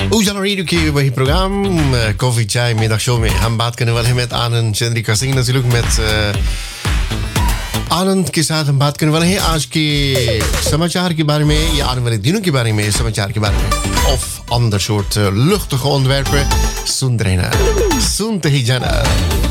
उजाला रेडियो के वही programme coffee चाय मिडdag शो में हम बात करने वाले हैं met आनंद चंद्रिका सिंह natuurlijk met आनंद के साथ हम बात करने वाले हैं आज के समाचार के बारे में या आने वाले दिनों के बारे में समाचार के बारे में of ander soort luchtige onderwerpen. Soendrena, soentehi jana.